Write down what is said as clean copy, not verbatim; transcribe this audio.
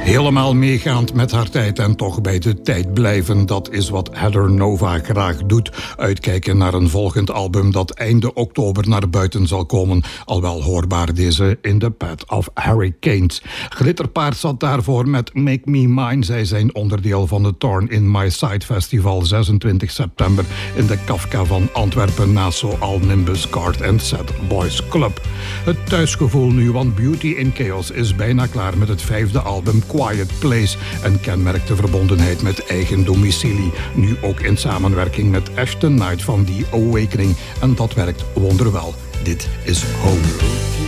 Helemaal meegaand met haar tijd en toch bij de tijd blijven. Dat is wat Heather Nova graag doet. Uitkijken naar een volgend album dat einde oktober naar buiten zal komen. Alwel hoorbaar deze In the Path of Hurricanes. Glitterpaard zat daarvoor met Make Me Mine. Zij zijn onderdeel van het Thorn in My Side Festival 26 september in de Kafka van Antwerpen naast Zoal Nimbus Card and Set Boys Club. Het thuisgevoel nu, want Beauty in Chaos is bijna klaar met het 5e album Quiet Place en kenmerkt de verbondenheid met eigen domicilie. Nu ook in samenwerking met Ashton Knight van The Awakening en dat werkt wonderwel. Dit is Home.